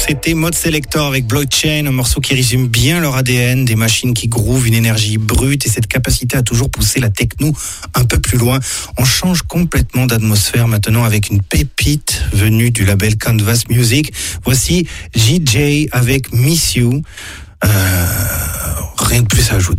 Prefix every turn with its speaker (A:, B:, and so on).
A: C'était Mode Selector avec Blockchain, un morceau qui résume bien leur ADN, des machines qui groovent, une énergie brute et cette capacité à toujours pousser la techno un peu plus loin. On change complètement d'atmosphère maintenant avec une pépite venue du label Canvas Music. Voici JJ avec Miss You. Rien de plus à ajouter.